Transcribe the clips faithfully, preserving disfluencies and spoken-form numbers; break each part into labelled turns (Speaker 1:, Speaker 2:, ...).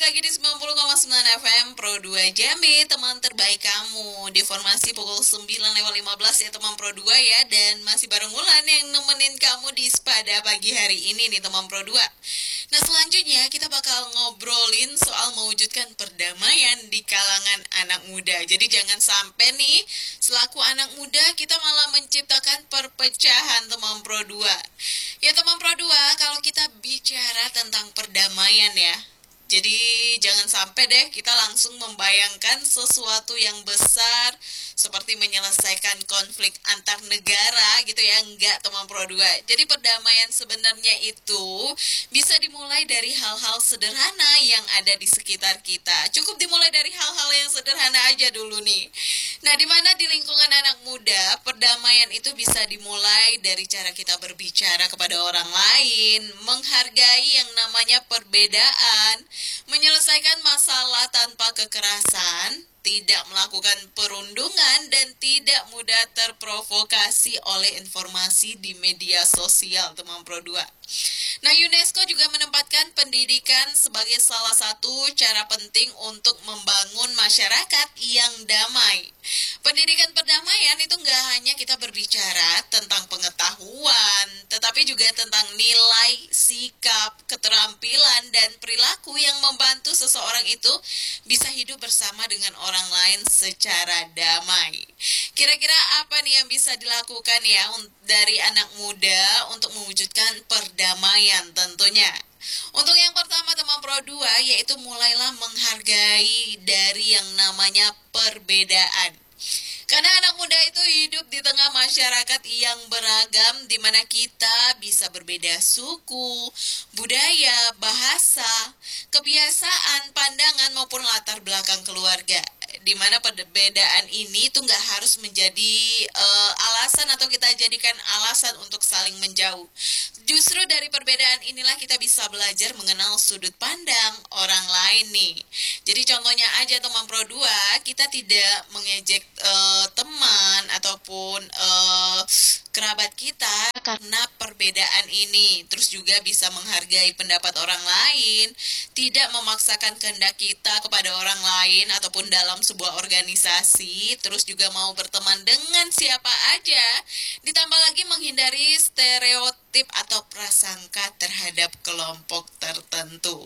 Speaker 1: lagi di sembilan puluh koma sembilan F M Pro dua Jambi, teman terbaik kamu. Di formasi pukul sembilan lewat lima belas ya teman Pro dua ya. Dan masih bareng Wulan yang nemenin kamu di pada pagi hari ini nih teman Pro dua. Nah selanjutnya kita bakal ngobrolin soal mewujudkan perdamaian di kalangan anak muda. Jadi jangan sampai nih selaku anak muda kita malah menciptakan perpecahan teman Pro dua. Ya teman Pro dua, kalau kita bicara tentang perdamaian ya, jadi jangan sampai deh kita langsung membayangkan sesuatu yang besar seperti menyelesaikan konflik antar negara gitu ya. Enggak teman Pro dua. Jadi perdamaian sebenarnya itu bisa dimulai dari hal-hal sederhana yang ada di sekitar kita. Cukup dimulai dari hal-hal yang sederhana aja dulu nih. Nah, di mana di lingkungan anak muda, perdamaian itu bisa dimulai dari cara kita berbicara kepada orang lain, menghargai yang namanya perbedaan, menyelesaikan masalah tanpa kekerasan, tidak melakukan perundungan, dan tidak mudah terprovokasi oleh informasi di media sosial teman Pro dua. Nah, UNESCO juga menempatkan pendidikan sebagai salah satu cara penting untuk membangun masyarakat yang damai. Pendidikan perdamaian itu nggak hanya kita berbicara tentang pengetahuan, tetapi juga tentang nilai, sikap, keterampilan, dan perilaku yang membantu seseorang itu bisa hidup bersama dengan orang lain secara damai. Kira-kira apa nih yang bisa dilakukan ya dari anak muda untuk mewujudkan perdamaian tentunya? Untuk yang pertama teman Pro dua, yaitu mulailah menghargai dari yang namanya perbedaan. Karena anak muda itu hidup di tengah masyarakat yang beragam, di mana kita bisa berbeda suku, budaya, bahasa, kebiasaan, pandangan maupun latar belakang keluarga. Di mana perbedaan ini tuh nggak harus menjadi uh, alasan atau kita jadikan alasan untuk saling menjauh. Justru dari perbedaan inilah kita bisa belajar mengenal sudut pandang orang lain nih. Jadi contohnya aja teman Pro dua, kita tidak mengejek uh, teman ataupun uh, kerabat kita karena perbedaan ini. Terus juga bisa menghargai pendapat orang lain, tidak memaksakan kehendak kita kepada orang lain ataupun dalam sebuah organisasi. Terus juga mau berteman dengan siapa aja, ditambah lagi menghindari stereotip atau prasangka terhadap kelompok tertentu.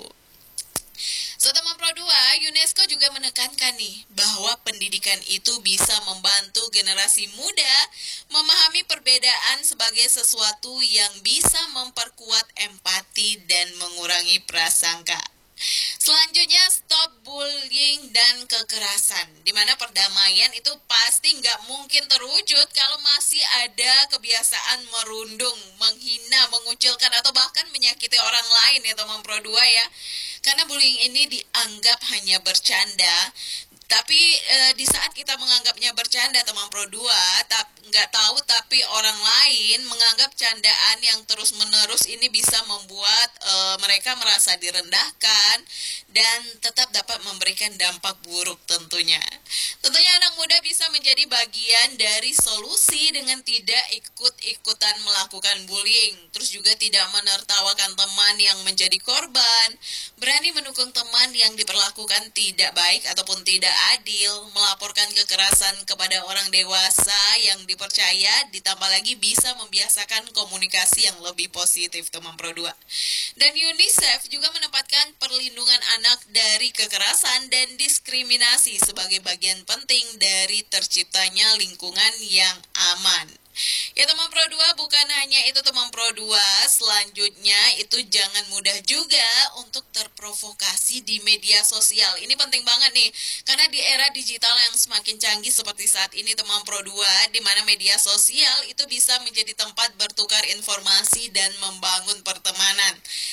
Speaker 1: So teman Pro dua, UNESCO juga menekankan nih bahwa pendidikan itu bisa membantu generasi muda memahami perbedaan sebagai sesuatu yang bisa memperkuat empati dan mengurangi prasangka. Selanjutnya, stop bullying dan kekerasan. Dimana perdamaian itu pasti nggak mungkin terwujud kalau masih ada kebiasaan merundung, menghina, mengucilkan, atau bahkan menyakiti orang lain ya teman Pro dua ya. Karena bullying ini dianggap hanya bercanda. Tapi e, di saat kita menganggapnya bercanda teman Pro dua, tap, nggak tahu tapi orang lain menganggap candaan yang terus-menerus ini bisa membuat e, mereka merasa direndahkan dan tetap dapat memberikan dampak buruk tentunya. Tentunya anak muda bisa menjadi bagian dari solusi dengan tidak ikut-ikutan melakukan bullying. Terus juga tidak menertawakan teman yang menjadi korban, berani mendukung teman yang diperlakukan tidak baik ataupun tidak adil, melaporkan kekerasan kepada orang dewasa yang dipercaya, ditambah lagi bisa membiasakan komunikasi yang lebih positif teman Pro dua. Dan UNICEF juga menempatkan perlindungan anak dari kekerasan dan diskriminasi sebagai bagian penting dari terciptanya lingkungan yang aman. Ya teman Pro dua, bukan hanya itu teman Pro dua, selanjutnya itu jangan mudah juga untuk terprovokasi di media sosial. Ini penting banget nih, karena di era digital yang semakin canggih seperti saat ini teman Pro dua, di mana media sosial itu bisa menjadi tempat bertukar informasi dan membangun pertemanan.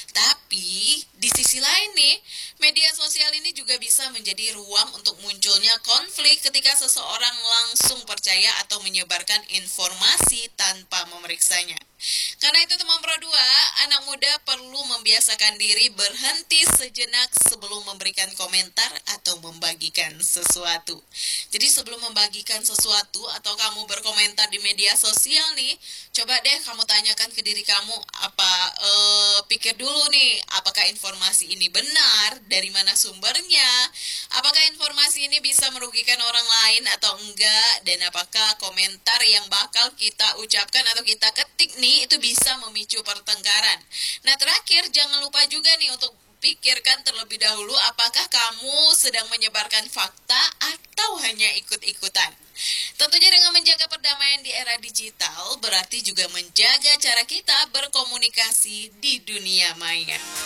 Speaker 1: Tapi di sisi lain nih, media sosial ini juga bisa menjadi ruang untuk munculnya konflik ketika seseorang langsung percaya atau menyebarkan informasi tanpa memeriksanya. Karena itu teman Pro dua, anak muda perlu membiasakan diri berhenti sejenak sebelum memberikan komentar atau membagikan sesuatu. Jadi sebelum membagikan sesuatu atau kamu berkomentar di media sosial nih, coba deh kamu tanyakan ke diri kamu, apa eh, pikir dulu nih, apakah informasi ini benar dari mana sumbernya, apakah informasi ini bisa merugikan orang lain atau enggak, dan apakah komentar yang bakal kita ucapkan atau kita ketik nih itu bisa memicu pertengkaran. Nah, terakhir jangan lupa juga nih untuk pikirkan terlebih dahulu apakah kamu sedang menyebarkan fakta atau hanya ikut-ikutan. Tentunya dengan menjaga perdamaian di era digital berarti juga menjaga cara kita berkomunikasi di dunia maya.